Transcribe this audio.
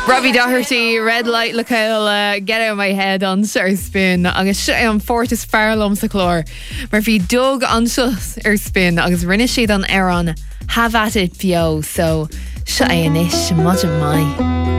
Robbie Doherty, Red Light Lacaille, Get Out of My Head on Sir Spin agus si an Fortis Farlum sa chlór mar bhí dog an sus Spin agus rinne siad an Have At It bio so si é inis muid mai.